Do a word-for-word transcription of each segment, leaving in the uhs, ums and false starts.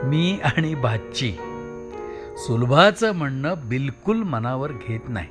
मी आणि भाची सुलभाचं म्हणणं बिलकुल मनावर घेत नाही.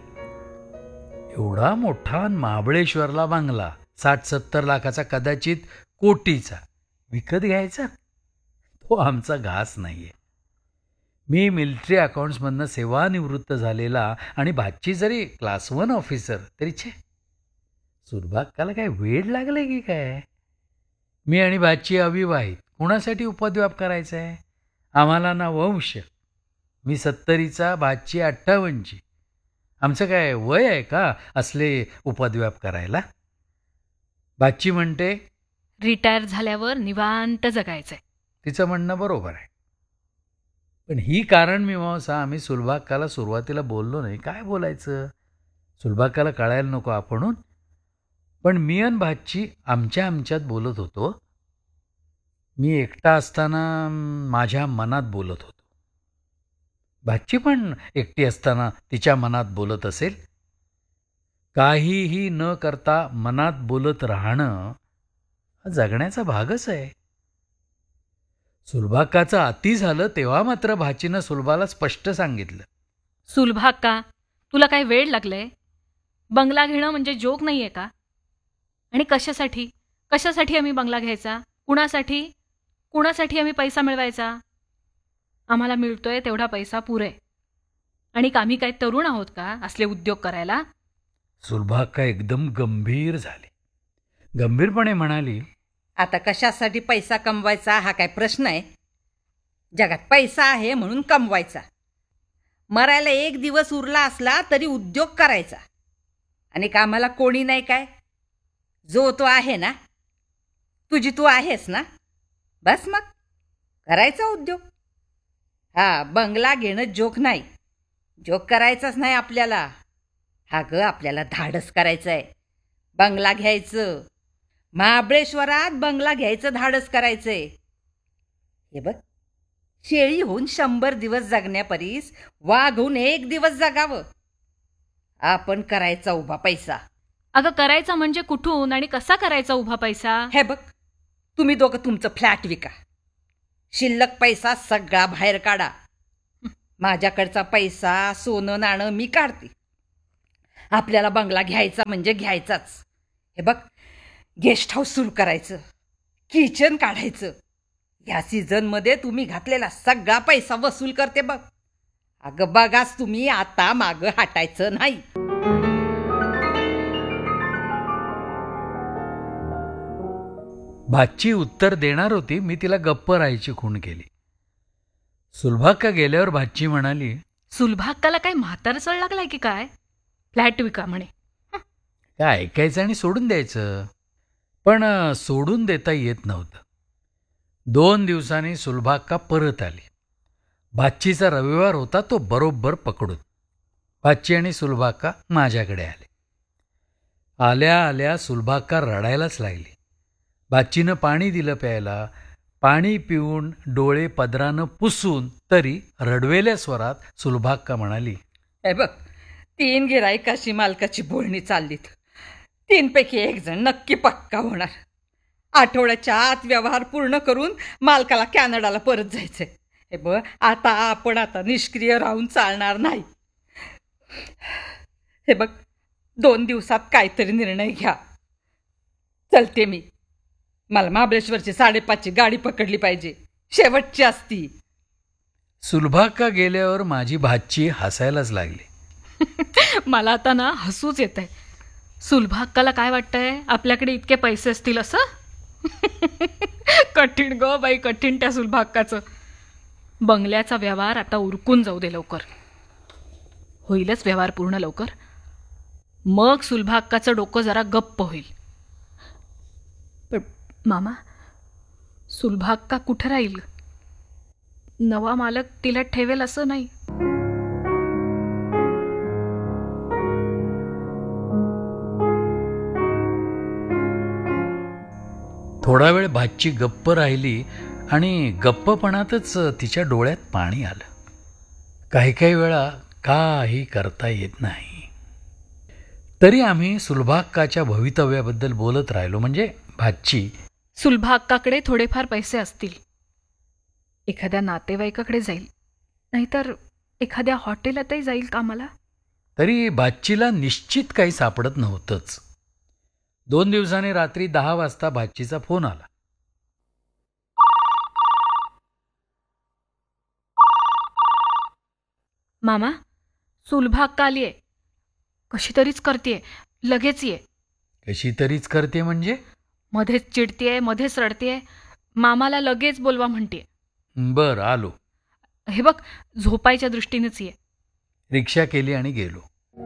एवढा मोठा महाबळेश्वरला बांगला, साठ सत्तर लाखाचा, कदाचित कोटीचा, विकत घ्यायचा तो आमचा घास नाहीये. मी मिलिटरी अकाउंट्समधनं सेवानिवृत्त झालेला आणि भाची जरी क्लास वन ऑफिसर तरी छे, सुलभाकाला काय वेळ लागले की काय? मी आणि भाची अविवाहित, कुणासाठी उपद्व्याप करायचा आहे? आम्हाला ना वंश, मी सत्तरीचा, भाची अठ्ठावन्नची. आमचं काय वय आहे का असले उपद्व्याप करायला? भाची म्हणते रिटायर झाल्यावर निवांत जगायचंय. तिचं म्हणणं बरोबर आहे, पण ही कारण मीमांसा आम्ही सुलभाकाला सुरुवातीला बोललो नाही. काय बोलायचं, सुलभाकाला कळायला नको आपणून. पण मी आणि भाची आमच्या आमच्यात बोलत होतो. मी एकटा असताना माझ्या मनात बोलत होतो, भाची पण एकटी असताना तिच्या मनात बोलत असेल. काहीही न करता मनात बोलत राहणं हा जगण्याचा भागच आहे. सुलभाकाचं अति झालं तेव्हा मात्र भाचीनं सुलभाला स्पष्ट सांगितलं, सुलभाक्का, तुला काय वेळ लागलंय? बंगला घेणं म्हणजे जोक नाहीये का? आणि कशासाठी कशासाठी आम्ही बंगला घ्यायचा? कुणासाठी कुणासाठी आम्ही पैसा मिळवायचा? आम्हाला मिळतोय तेवढा पैसा पुरे. आणि आम्ही काय तरुण आहोत का असले उद्योग करायला? सुलभाक्का एकदम गंभीर झाली. गंभीरपणे म्हणाली, आता कशासाठी पैसा कमवायचा हा काय प्रश्न आहे? जगात पैसा आहे म्हणून कमवायचा. मरायला एक दिवस उरला असला तरी उद्योग करायचा. आणि कामाला कोणी नाही काय? जो तो आहे ना, तुझी तू आहेस ना, बस मग करायचा उद्योग. हा बंगला घेणं जोक नाही, जोक करायचाच नाही आपल्याला. हा ग आपल्याला धाडस करायचं आहे. बंगला घ्यायचं, महाबळेश्वरात बंगला घ्यायचं धाडस करायचंय. हे बघ, शेळी होऊन शंभर दिवस जगण्यापरीस वाघ होऊन एक दिवस जगावं. आपण करायचा उभा पैसा. अगं करायचा म्हणजे कुठून आणि कसा करायचा उभा पैसा? हे बघ, तुम्ही दोघं तुमचं फ्लॅट विका, शिल्लक पैसा सगळा बाहेर काढा. माझ्याकडचा पैसा, सोनं नाणं मी काढते. आपल्याला बंगला घ्यायचा म्हणजे घ्यायचाच. हे बघ, गेस्ट हाऊस सुरू करायचं, किचन काढायचं. या सीझनमध्ये तुम्ही घातलेला सगळा पैसा वसूल करते बघ. अगं बघाच तुम्ही, आता मागं हटायचं नाही. भाची उत्तर देणार होती, मी तिला गप्प राहायची खूण केली. सुलभाक्का गेल्यावर भाची म्हणाली, सुलभाक्काला काय म्हातार चढ लागलाय की काय? फ्लॅट विका म्हणे. काय ऐकायचं आणि सोडून द्यायचं. पण सोडून देता येत नव्हतं. दोन दिवसांनी सुलभाक्का परत आली. भाचीचा रविवार होता तो बरोबर पकडून. भाची आणि सुलभाक्का माझ्याकडे आले. आल्या आल्या सुलभाक्का रडायलाच लागली. भाचीनं पाणी दिलं प्यायला. पाणी पिऊन डोळे पदरानं पुसून तरी रडवेल्या स्वरात सुलभाक्का म्हणाली, हे बघ, तीन गिराईकाशी मालकाची बोलणी चाललीत. तीनपैकी एक जण नक्की पक्का होणार. आठवड्याच्या आत व्यवहार पूर्ण करून मालकाला कॅनडाला परत जायचंय. हे बघ, आता आपण आता निष्क्रिय राहून चालणार नाही. हे बघ, दोन दिवसात काहीतरी निर्णय घ्या. चलते मी. मला महाबळेश्वरची साडेपाचची गाडी पकडली पाहिजे, शेवटची असती. सुलभाक्का गेल्यावर माझी भाची हसायलाच लागली. मला आता ना हसूच येत आहे. सुलभाक्काला काय वाटतंय आपल्याकडे इतके पैसे असतील असं? कठीण ग बाई, कठीण त्या सुलभाक्काचं. बंगल्याचा व्यवहार आता उरकून जाऊ दे लवकर. होईलच व्यवहार पूर्ण लवकर, मग सुलभाक्काचं डोकं जरा गप्प होईल. पण मामा, सुलभाक्का कुठं राहील? नवा मालक तिला ठेवेल असं नाही. थोडा वेळ भाची गप्प राहिली आणि गप्पपणातच तिच्या डोळ्यात पाणी आलं. काही काही वेळा काही करता येत नाही. तरी आम्ही सुलभाक्काच्या भवितव्याबद्दल बोलत राहिलो. म्हणजे भाची, सुलभाक्काकडे थोडेफार पैसे असतील. एखाद्या नातेवाईकाकडे जाईल, नाहीतर एखाद्या हॉटेलातही जाईल कामाला. तरी भाचीला निश्चित काही सापडत नव्हतंच. दोन दिवसांनी रात्री दहा वाजता भाचीचा फोन आला. मामा, सुलभा अक्का आलीये. कशी तरीच करतेय, लगेच ये. कशी तरीच करते म्हणजे? मध्येच चिडतेय, मध्येच रडतेय. मामाला लगेच बोलवा म्हणतेय. बर, आलो. हे बघ, झोपायच्या दृष्टीनेच ये. रिक्षा केली आणि गेलो.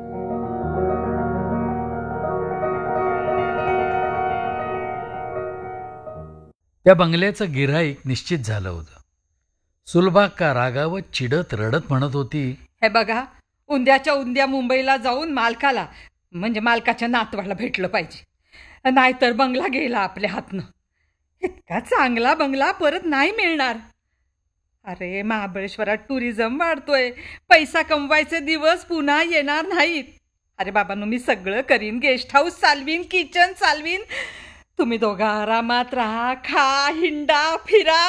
त्या बंगल्याचं गिऱ्हाईक निश्चित झालं होतं. सुलभा का रागावत चिडत रडत म्हणत होती, हे बघा, उंद्याच्या उंद्या मुंबईला जाऊन मालकाला म्हणजे मालकाच्या नातवाला भेटलं पाहिजे, नाहीतर बंगला गेला आपल्या हातनं. इतका चांगला बंगला परत नाही मिळणार. अरे, महाबळेश्वरात टुरिझम वाढतोय, पैसा कमवायचे दिवस पुन्हा येणार नाहीत. अरे बाबांनो, मी सगळं करीन, गेस्ट हाऊस चालवीन, किचन चालवीन. तुम्ही दोघा आरामात राहा, खा, हिंडा, फिरा.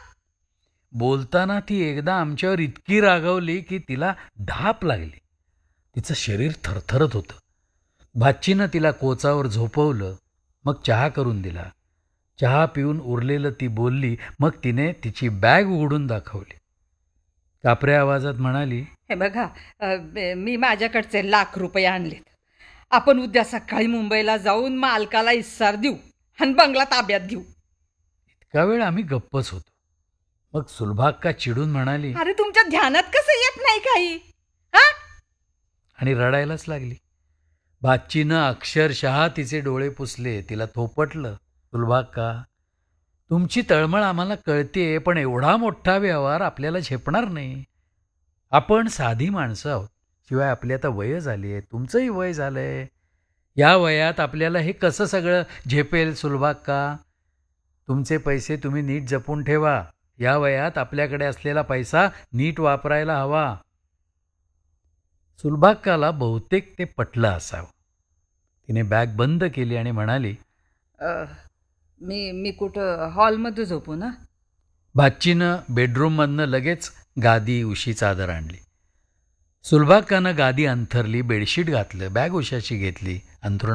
बोलताना ती एकदा आमच्यावर इतकी रागावली की तिला धाप लागली. तिचं शरीर थरथरत होतं. भाचीनं तिला कोचावर झोपवलं, मग चहा करून दिला. चहा पिऊन उरलेलं ती बोलली. मग तिने तिची बॅग उघडून दाखवली. कापऱ्या आवाजात म्हणाली, हे बघा, अ, मी माझ्याकडचे लाख रुपये आणलेत. आपण उद्या सकाळी मुंबईला जाऊन मालकाला इस्सार देऊ आणि बंगला ताब्यात घेऊ. इतका वेळ आम्ही गप्पच होतो. मग सुलभाक्का चिडून म्हणाली, अरे, तुमच्या ध्यानात कसं येत नाही काही, हा? आणि रडायलाच लागली. भाचीनं अक्षरशः तिचे डोळे पुसले. तिला थोपटलं, सुलभाक्का, तुमची तळमळ आम्हाला कळते, पण एवढा मोठा व्यवहार आपल्याला झेपणार नाही. आपण साधी माणसं आहोत. शिवाय आपली आता वय झाली आहे, तुमचंही वय झालं आहे. या वयात आपल्याला हे कसं सगळं झेपेल सुलभाक्का? तुमचे पैसे तुम्ही नीट जपून ठेवा. या वयात आपल्याकडे असलेला पैसा नीट वापरायला हवा. सुलभाक्काला बहुतेक ते पटलं असावं. तिने बॅग बंद केली आणि म्हणाली, अ, मी मी कुठं हॉलमध्ये झोपू ना? भाचीनं बेडरूममधनं लगेच गादी, उशी, चादर आणली. सुलभाक्कानं गादी अंथरली, बेडशीट घातलं, बॅग उशाची घेतली, अंथरुण